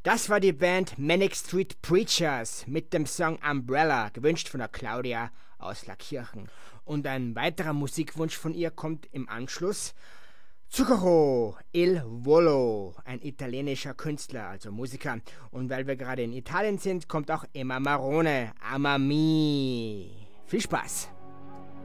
Das war die Band Manic Street Preachers mit dem Song Umbrella, gewünscht von der Claudia aus Lackirchen. Und ein weiterer Musikwunsch von ihr kommt im Anschluss. Zucchero Il Volo, ein italienischer Künstler, also Musiker. Und weil wir gerade in Italien sind, kommt auch Emma Marrone, Amami. Viel Spaß!